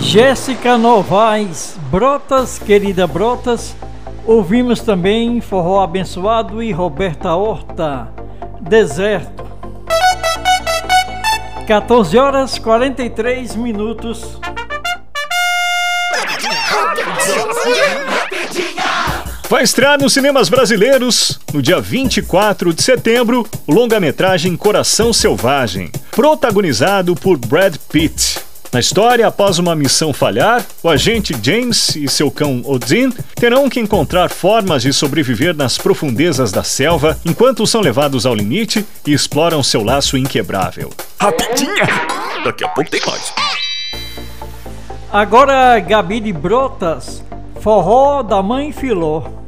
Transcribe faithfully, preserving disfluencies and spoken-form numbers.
Jéssica Novaes, Brotas, querida Brotas. Ouvimos também Forró Abençoado e Roberta Horta, Deserto. quatorze horas e quarenta e três minutos. Vai estrear nos cinemas brasileiros, no dia vinte e quatro de setembro, o longa-metragem Coração Selvagem, protagonizado por Brad Pitt. Na história, após uma missão falhar, o agente James e seu cão Odin terão que encontrar formas de sobreviver nas profundezas da selva enquanto são levados ao limite e exploram seu laço inquebrável. Rapidinha! Daqui a pouco tem mais. Agora, Gabi de Brotas, Forró da Mãe Filó.